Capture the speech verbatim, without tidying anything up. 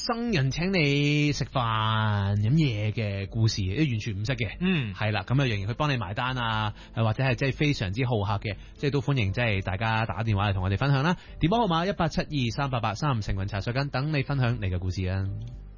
生人請你食飯飲嘢嘅故事，你完全唔識嘅， 嗯， 係啦，咁啊仍然去幫你埋單啊，或者係即係非常之好客嘅，即係都歡迎即係大家打電話嚟同我哋分享啦。電話號碼一八七二三八八三，成雲茶水間等你分享你嘅故事啊。